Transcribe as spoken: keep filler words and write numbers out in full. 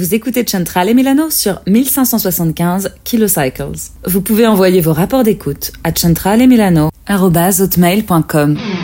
Vous écoutez Centrale et Milano sur mille cinq cent soixante-quinze kilocycles. Vous pouvez envoyer vos rapports d'écoute à centrale et milano arobase hotmail point com.